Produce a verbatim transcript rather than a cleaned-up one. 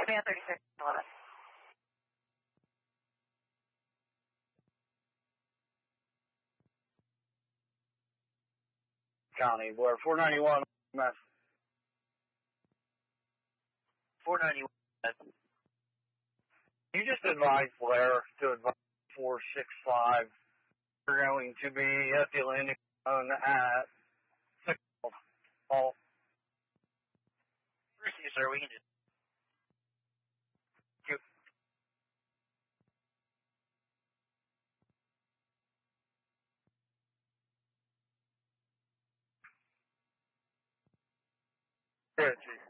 Command thirty-six eleven. County, Blair, four ninety-one, mess. four ninety-one. You just advise Blair to advise four six five. We're going to be at the landing zone at six. All. Receive, sir. We can just. Good, Chief.